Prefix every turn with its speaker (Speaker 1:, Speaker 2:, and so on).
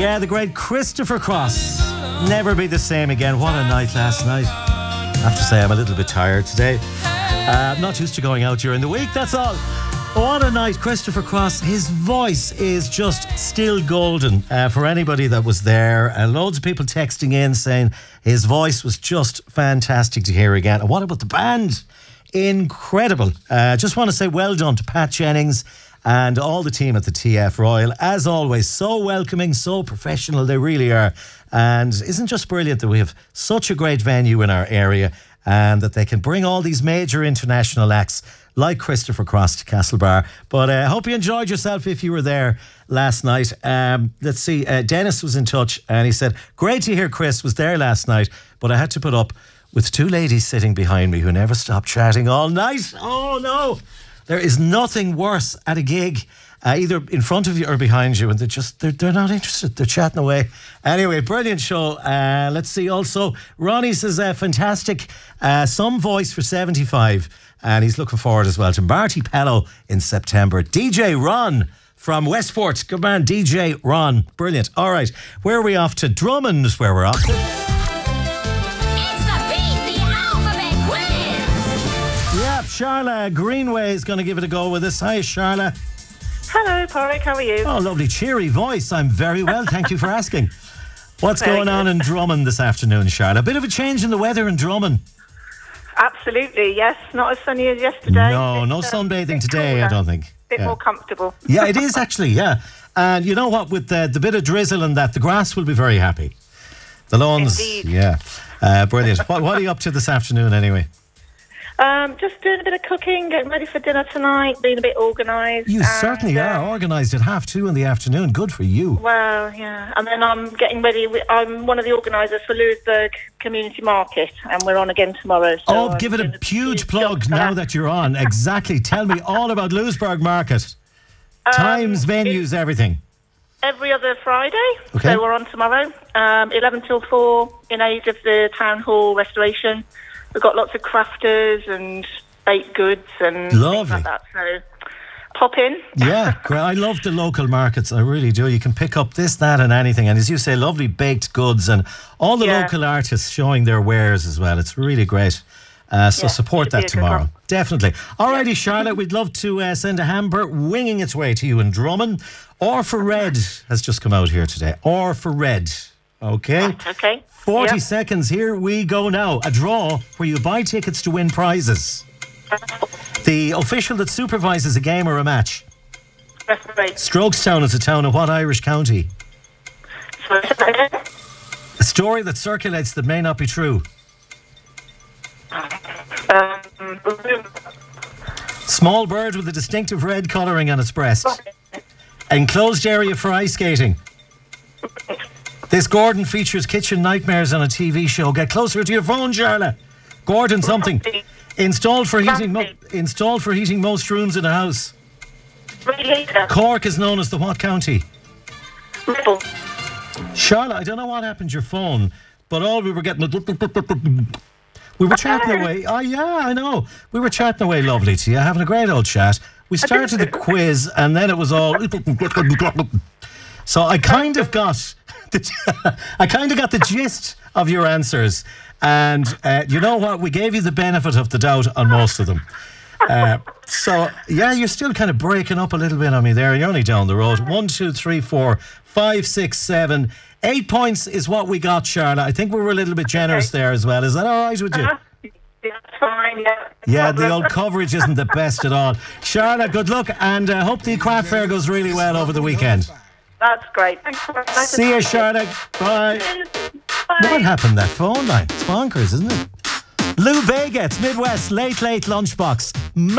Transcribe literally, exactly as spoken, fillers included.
Speaker 1: Yeah, the great Christopher Cross. Never be the same again. What a night last night. I have to say, I'm a little bit tired today. Uh, I'm not used to going out during the week, that's all. What a night, Christopher Cross. His voice is just still golden uh, for anybody that was there. Uh, loads of people texting in saying his voice was just fantastic to hear again. And what about the band? Incredible. I uh, just want to say well done to Pat Jennings and all the team at the T F Royal. As always, so welcoming, so professional, they really are. And isn't just brilliant that we have such a great venue in our area and that they can bring all these major international acts like Christopher Cross to Castlebar. But I uh, hope you enjoyed yourself if you were there last night. Um, let's see, uh, Dennis was in touch and he said, great to hear Chris was there last night, but I had to put up with two ladies sitting behind me who never stopped chatting all night. Oh no, there is nothing worse at a gig, uh, either in front of you or behind you, and they're just, they're, they're not interested. They're chatting away. Anyway, brilliant show. Uh, let's see also, Ronnie says, uh, fantastic, uh, some voice for seventy-five. And he's looking forward as well to Marty Pello in September. D J Ron from Westport. Good man, D J Ron. Brilliant. All right, where are we off to? Drummond is where we're off to.
Speaker 2: It's the Beat the Alphabet Quiz.
Speaker 1: Yep, Charla Greenway is going to give it a go with us. Hi, Charla.
Speaker 3: Hello, Porrick. How are you?
Speaker 1: Oh, lovely, cheery voice. I'm very well, thank you for asking. What's
Speaker 3: Very
Speaker 1: going on
Speaker 3: good.
Speaker 1: in Drummond this afternoon, Charla? A bit of a change in the weather in Drummond.
Speaker 3: Absolutely, yes. Not as sunny as yesterday.
Speaker 1: No,
Speaker 3: Bit,
Speaker 1: no
Speaker 3: um,
Speaker 1: sunbathing
Speaker 3: bit
Speaker 1: today, I
Speaker 3: cooler.
Speaker 1: don't think.
Speaker 3: Bit
Speaker 1: Yeah.
Speaker 3: more comfortable.
Speaker 1: Yeah, it is actually, yeah. And you know what, with the, the bit of drizzle and that, the grass will be very happy. The lawns,
Speaker 3: Indeed.
Speaker 1: yeah. Uh, brilliant. what, what are you up to this afternoon anyway?
Speaker 3: Um, just doing a bit of cooking, getting ready for dinner tonight, being a bit organised.
Speaker 1: You
Speaker 3: and,
Speaker 1: certainly
Speaker 3: uh,
Speaker 1: are organised at half two in the afternoon. Good for you.
Speaker 3: Well, yeah. And then I'm getting ready. with- I'm one of the organisers for Lewisburg Community Market, and we're on again tomorrow. So
Speaker 1: Oh,
Speaker 3: I'm
Speaker 1: give it
Speaker 3: doing
Speaker 1: a huge
Speaker 3: job
Speaker 1: plug
Speaker 3: for
Speaker 1: now that you're on. Exactly. Tell me all about Lewisburg Market. Times,
Speaker 3: Um,
Speaker 1: venues, everything.
Speaker 3: Every other Friday.
Speaker 1: Okay.
Speaker 3: So we're on tomorrow, um, eleven till four, in aid of the Town Hall restoration. We've got lots of crafters and baked goods and
Speaker 1: Lovely.
Speaker 3: things like that. So pop in.
Speaker 1: Yeah, great. I love the local markets. I really do. You can pick up this, that, and anything. And as you say, lovely baked goods and all the
Speaker 3: Yeah.
Speaker 1: local artists showing their wares as well. It's really great. Uh, so
Speaker 3: Yeah,
Speaker 1: support
Speaker 3: should be
Speaker 1: that
Speaker 3: a good
Speaker 1: tomorrow.
Speaker 3: one.
Speaker 1: Definitely. Alrighty, Charlotte, we'd love to uh, send a hamper winging its way to you in Drummond. Or for Red has just come out here today. Or for Red. Okay?
Speaker 3: Okay.
Speaker 1: forty
Speaker 3: Yep.
Speaker 1: seconds. Here we go now. A draw where you buy tickets to win prizes. The official that supervises a game or a match.
Speaker 3: Referee.
Speaker 1: Strokestown is a town in what Irish county?
Speaker 3: Sorry, say that again?
Speaker 1: A story that circulates that may not be true.
Speaker 3: Um,
Speaker 1: Small bird with a distinctive red colouring on its breast. Enclosed area for ice skating. This Gordon features kitchen nightmares on a T V show. Get closer to your phone, Charla. Gordon something. Installed for heating mo- installed for heating most rooms in a house.
Speaker 3: Radiator.
Speaker 1: Cork is known as the what county?
Speaker 3: Ripple.
Speaker 1: Charlotte, I don't know what happened to your phone, but all we were getting... We were chatting away. Oh, yeah, I know. We were chatting away lovely to you, having a great old chat. We started the quiz, and then it was all... So I kind of got... The, I kind of got the gist of your answers. And uh, you know what? We gave you the benefit of the doubt on most of them. Uh, so, yeah, you're still kind of breaking up a little bit on me there. You're only down the road. One, two, three, four, five, six, seven. Eight points is what we got, Charlotte. I think we were a little bit generous
Speaker 3: Okay.
Speaker 1: there as well. Is that all right with you?
Speaker 3: Uh-huh. Yeah, fine, yeah.
Speaker 1: Yeah, the old coverage isn't the best at all. Charlotte, good luck, and uh, hope the craft fair goes really well over the weekend.
Speaker 3: That's great. Thanks for that. Nice to
Speaker 1: See you,
Speaker 3: meet
Speaker 1: Charlotte. Bye.
Speaker 3: Bye.
Speaker 1: What happened to that phone line? It's bonkers, isn't it? Lou Vega, it's Midwest Late Late Lunchbox.